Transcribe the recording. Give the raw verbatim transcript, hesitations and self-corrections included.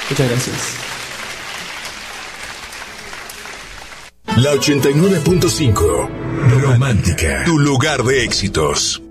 Muchas gracias. La ochenta y nueve punto cinco. Romántica. Tu lugar de éxitos.